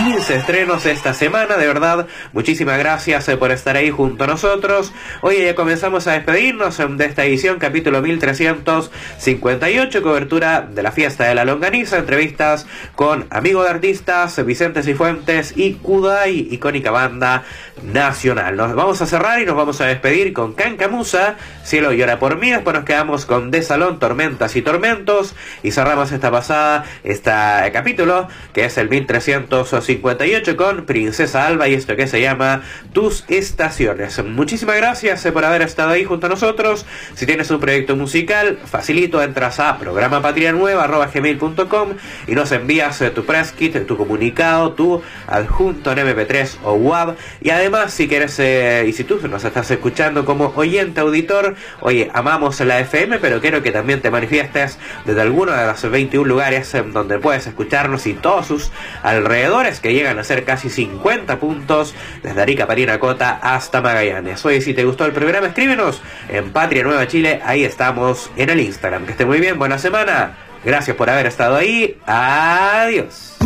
15 estrenos esta semana, de verdad, muchísimas gracias por estar ahí junto a nosotros. Hoy ya comenzamos a despedirnos de esta edición, capítulo 1358, cobertura de la fiesta de la longaniza, entrevistas con amigos de artistas, Vicente Cifuentes y Kudai, icónica banda nacional. Nos vamos a cerrar y nos vamos a despedir con Cancamusa, Cielo llora por mí. Después nos quedamos con De Salón, Tormentas y Tormentos, y cerramos este capítulo, que es el 1358, con Princesa Alba y esto que se llama Tus Estaciones. Muchísimas gracias por haber estado ahí junto a nosotros. Si tienes un proyecto musical, facilito, entras a programapatrianueva@gmail.com y nos envías tu press kit, tu comunicado, tu adjunto en MP3 o WAV. Y además, si quieres, y si tú nos estás escuchando como oyente auditor, oye, amamos la FM, pero quiero que también te manifiestes desde alguno de los 21 lugares donde puedes escucharnos y todos sus alrededores, que llegan a ser casi 50 puntos, desde Arica, Parinacota hasta Magallanes. Oye, si te gustó el programa, escríbenos en Patria Nueva Chile, ahí estamos en el Instagram. Que esté muy bien, buena semana, gracias por haber estado ahí, adiós.